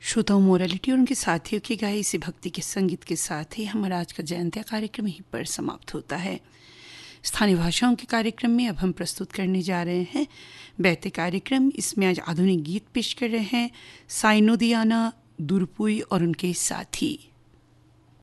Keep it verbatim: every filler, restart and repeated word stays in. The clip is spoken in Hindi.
श्रोताओं, मोरालिटी और उनके साथियों की गाए इसी भक्ति के संगीत के साथ ही हमारा आज का जयंती कार्यक्रम यहीं पर समाप्त होता है। स्थानीय भाषाओं के कार्यक्रम में अब हम प्रस्तुत करने जा रहे हैं बैते कार्यक्रम। इसमें आज आधुनिक गीत पेश कर रहे हैं साइनो दियाना दुरपुई और उनके साथी।